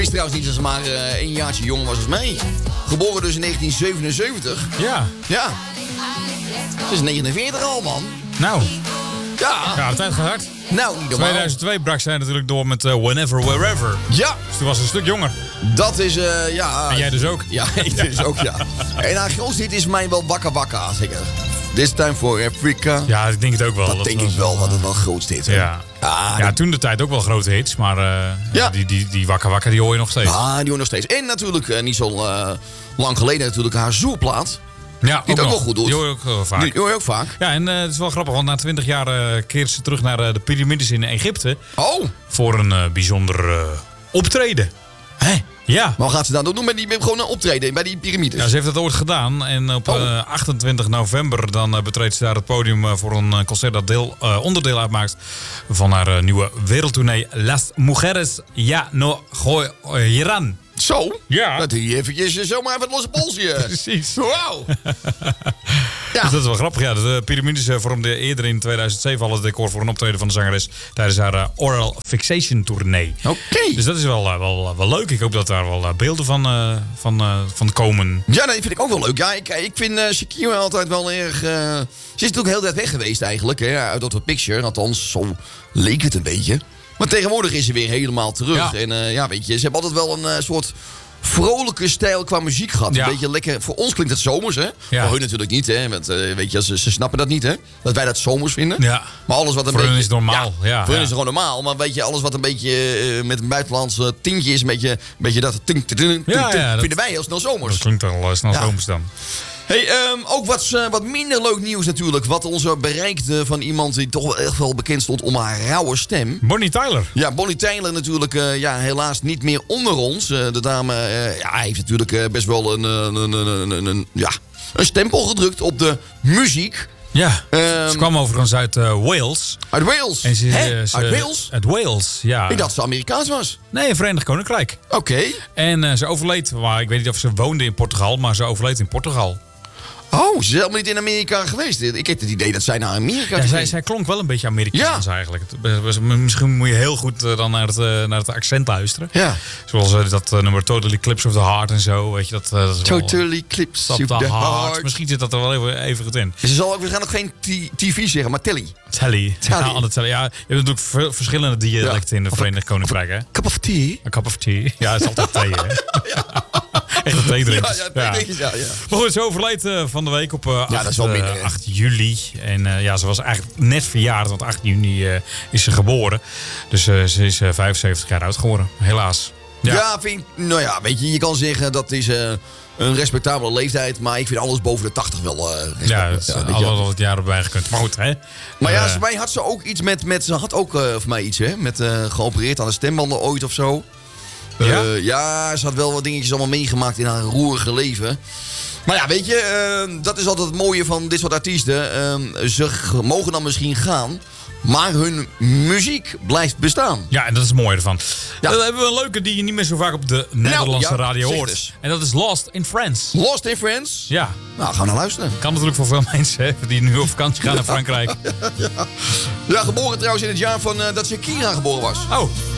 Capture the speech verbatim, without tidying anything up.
is trouwens niet als ze maar uh, één jaartje jonger was als mij. Geboren dus in negentien zevenenzeventig. Ja. Ja. Ze is negenenveertig al, man. Nou. Ja. Ja, de tijd gaat hard. Nou, niet normaal. tweeduizend twee brak zij natuurlijk door met uh, Whenever, Wherever. Ja. Dus toen was ze een stuk jonger. Dat is, uh, ja... En jij dus ook? Ja, ik dus ook, ja. En haar grootste hit is mij wel Waka Waka, zeker. This time for Africa. Ja, ik denk het ook wel. Dat, dat denk ik wel, dat het wel grootste hit is. Ja. Ah, ja, toen de tijd ook wel grote hits, maar uh, ja. die, die, die Waka Waka die hoor je nog steeds. Ja, die hoor je nog steeds. En natuurlijk, uh, niet zo uh, lang geleden natuurlijk haar zoerplaat. Ja, die ook, ook nog. wel goed doet. Die hoor je ook uh, vaak. Die hoor je ook vaak. Ja, en uh, het is wel grappig, want na twintig jaar uh, keert ze terug naar uh, de piramides in Egypte. Oh. Voor een uh, bijzonder uh, optreden. Hè? Ja. Maar wat gaat ze dan doen? Met die, met gewoon een optreden bij die piramides? Ja, ze heeft dat ooit gedaan. En op oh. uh, achtentwintig november dan uh, betreedt ze daar het podium uh, voor een concert dat deel, uh, onderdeel uitmaakt van haar uh, nieuwe wereldtournee Las Mujeres Ya No Joirán. Zo? Ja. Dat hij eventjes zomaar even het losse polsje. Precies. Wauw. Ja. Dus dat is wel grappig. Ja, de piramides uh, vormden eerder in tweeduizend zeven al het decor voor een optreden van de zangeres tijdens haar uh, Oral Fixation tournee. Oké. Okay. Dus dat is wel, uh, wel, wel leuk. Ik hoop dat daar wel uh, beelden van, uh, van, uh, van komen. Ja, dat vind ik ook wel leuk. Ja, ik, ik vind uh, Shakira altijd wel erg... Uh, ze is natuurlijk heel tijd weg geweest eigenlijk. Hè, uit dat picture. Althans, zo leek het een beetje. Maar tegenwoordig is ze weer helemaal terug. Ja. En uh, ja, weet je, ze hebben altijd wel een uh, soort vrolijke stijl qua muziek gehad. Ja. Een beetje lekker. Voor ons klinkt het zomers, hè? Ja. Voor hun natuurlijk niet, hè? Want uh, weet je, ze, ze snappen dat niet, hè? Dat wij dat zomers vinden. Ja. Maar alles wat een voor beetje. Hun is normaal. Ja, ja, voor ja. hun is het gewoon normaal. Maar weet je, alles wat een beetje uh, met een buitenlands uh, tintje is, een beetje, een beetje dat tink, tink, tink, ja, tink, ja, vinden dat, wij heel snel zomers. Dat klinkt al uh, snel ja. zomers dan. Hey, um, ook wat, uh, wat minder leuk nieuws natuurlijk. Wat ons bereikte van iemand die toch wel echt wel bekend stond om haar rauwe stem. Bonnie Tyler. Ja, Bonnie Tyler natuurlijk uh, ja, helaas niet meer onder ons. Uh, de dame uh, ja, heeft natuurlijk uh, best wel een, een, een, een, een, een, ja, een stempel gedrukt op de muziek. Ja, um, ze kwam overigens uit uh, Wales. Uit Wales? En ze, Hè? ze, uit Wales? Uit Wales, ja. Ik dacht dat ze Amerikaans was. Nee, Verenigd Koninkrijk. Oké. Okay. En uh, ze overleed, maar ik weet niet of ze woonde in Portugal, maar ze overleed in Portugal. Oh, ze is helemaal niet in Amerika geweest. Ik heb het idee dat zij naar Amerika ja, zij, zij klonk wel een beetje Amerikaans ja. eigenlijk. Misschien moet je heel goed uh, dan naar het, uh, naar het accent luisteren. Ja. Zoals uh, dat uh, nummer Totally Eclipse of the Heart en zo. Weet je, dat, uh, dat is Totally Eclipse of the, the heart. heart. Misschien zit dat er wel even, even goed in. Ze zal ook waarschijnlijk geen T V zeggen, maar telly. Telly. telly. Ja, alle telly. Ja, je hebt natuurlijk ver, verschillende dialecten ja. in de Verenigd Koninkrijk. Hè? Cup of tea. Een cup of tea. Ja, het is altijd thee, hè? Ja. Echt een theedrinkers. Ja, ja, theedrinkers, ja. ja. Maar goed, ze overleed uh, van de week op uh, ja, acht, dat is wel minder, uh, acht juli. En uh, ja, ze was eigenlijk net verjaard, want acht juni uh, is ze geboren. Dus uh, ze is uh, vijfenzeventig jaar oud geworden, helaas. Ja, ja vind, nou ja, weet je, je kan zeggen dat is uh, een respectabele leeftijd. Maar ik vind alles boven de tachtig wel uh, respectabel. Ja, het is ja, al wat jaren erbij gekund. Maar goed, hè. Maar ja, uh, voor mij had ze ook iets met, met ze had ook uh, voor mij iets, hè. Met uh, geopereerd aan de stembanden ooit of zo. Ja? Uh, ja, ze had wel wat dingetjes allemaal meegemaakt in haar roerige leven. Maar ja, weet je, uh, dat is altijd het mooie van dit soort artiesten. Uh, ze mogen dan misschien gaan, maar hun muziek blijft bestaan. Ja, en dat is het mooie ervan. Ja. Dan hebben we een leuke die je niet meer zo vaak op de Nederlandse nou, ja, radio hoort. Dus. En dat is Lost in Friends. Lost in Friends? Ja. Nou, gaan we naar luisteren. Kan natuurlijk voor veel mensen hè, die nu op vakantie gaan naar Frankrijk. Ja, ja, ja. ja, geboren trouwens in het jaar van uh, dat Shakira geboren was. Oh.